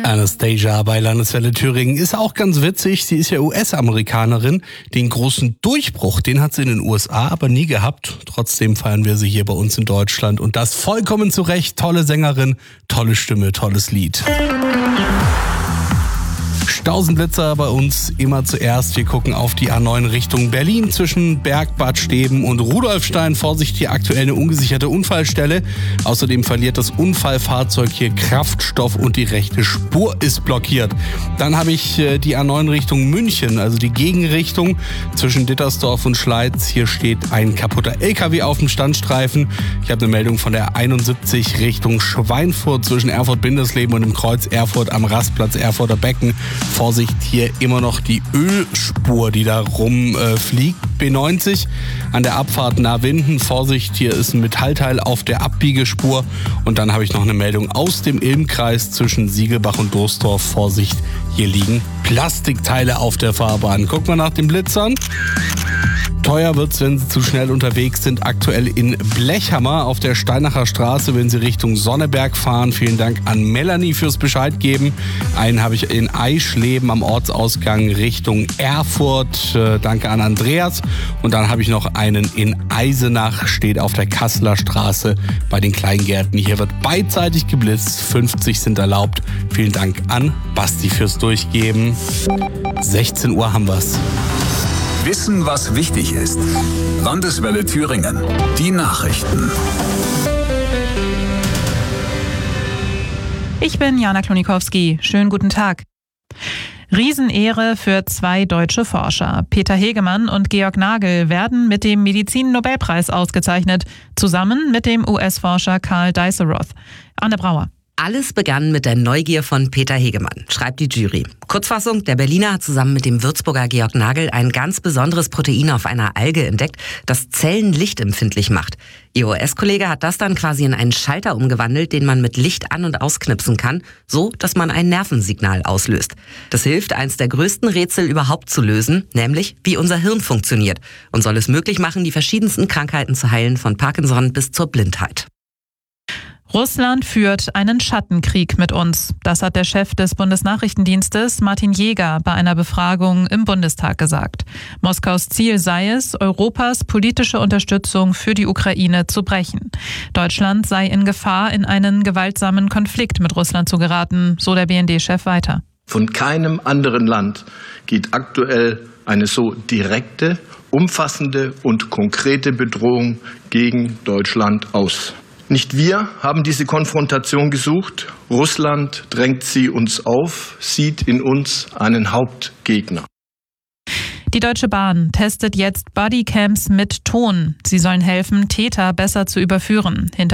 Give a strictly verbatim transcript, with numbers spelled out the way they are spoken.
Anastasia bei Landeswelle Thüringen ist auch ganz witzig. Sie ist ja U S-Amerikanerin. Den großen Durchbruch, den hat sie in den U S A aber nie gehabt. Trotzdem feiern wir sie hier bei uns in Deutschland. Und das vollkommen zu Recht. Tolle Sängerin, tolle Stimme, tolles Lied. Stausenblitzer bei uns immer zuerst. Wir gucken auf die A neun Richtung Berlin zwischen Berg, Bad Steben und Rudolfstein. Vorsicht, hier aktuell eine ungesicherte Unfallstelle. Außerdem verliert das Unfallfahrzeug hier Kraftstoff und die rechte Spur ist blockiert. Dann habe ich die A neun Richtung München, also die Gegenrichtung zwischen Dittersdorf und Schleiz. Hier steht ein kaputter L K W auf dem Standstreifen. Ich habe eine Meldung von der einundsiebzig Richtung Schweinfurt zwischen Erfurt-Bindesleben und dem Kreuz Erfurt am Rastplatz Erfurter Becken. Vorsicht, hier immer noch die Ölspur, die da rumfliegt. Äh, B neunzig an der Abfahrt nahe Winden. Vorsicht, hier ist ein Metallteil auf der Abbiegespur. Und dann habe ich noch eine Meldung aus dem Ilmkreis zwischen Siegelbach und Doesdorf. Vorsicht, hier liegen Plastikteile auf der Fahrbahn. Guck mal nach den Blitzern. Teuer wird's, wenn Sie zu schnell unterwegs sind. Aktuell in Blechhammer auf der Steinacher Straße, wenn Sie Richtung Sonneberg fahren. Vielen Dank an Melanie fürs Bescheid geben. Einen habe ich in Eischleben am Ortsausgang Richtung Erfurt. Äh, danke an Andreas. Und dann habe ich noch einen in Eisenach, steht auf der Kasseler Straße bei den Kleingärten. Hier wird beidseitig geblitzt. fünfzig sind erlaubt. Vielen Dank an Basti fürs Durchgeben. sechzehn Uhr haben wir's. Wissen, was wichtig ist. Landeswelle Thüringen. Die Nachrichten. Ich bin Jana Klonikowski. Schönen guten Tag. Riesenehre für zwei deutsche Forscher. Peter Hegemann und Georg Nagel werden mit dem Medizin-Nobelpreis ausgezeichnet, zusammen mit dem U S-Forscher Karl Dijsselroth. Anne Brauer. Alles begann mit der Neugier von Peter Hegemann, schreibt die Jury. Kurzfassung, der Berliner hat zusammen mit dem Würzburger Georg Nagel ein ganz besonderes Protein auf einer Alge entdeckt, das Zellen lichtempfindlich macht. Ihr U S-Kollege hat das dann quasi in einen Schalter umgewandelt, den man mit Licht an- und ausknipsen kann, so dass man ein Nervensignal auslöst. Das hilft, eins der größten Rätsel überhaupt zu lösen, nämlich wie unser Hirn funktioniert, und soll es möglich machen, die verschiedensten Krankheiten zu heilen, von Parkinson bis zur Blindheit. Russland führt einen Schattenkrieg mit uns. Das hat der Chef des Bundesnachrichtendienstes Martin Jäger bei einer Befragung im Bundestag gesagt. Moskaus Ziel sei es, Europas politische Unterstützung für die Ukraine zu brechen. Deutschland sei in Gefahr, in einen gewaltsamen Konflikt mit Russland zu geraten, so der B N D-Chef weiter. Von keinem anderen Land geht aktuell eine so direkte, umfassende und konkrete Bedrohung gegen Deutschland aus. Nicht wir haben diese Konfrontation gesucht. Russland drängt sie uns auf, sieht in uns einen Hauptgegner. Die Deutsche Bahn testet jetzt Bodycams mit Ton. Sie sollen helfen, Täter besser zu überführen. Hinter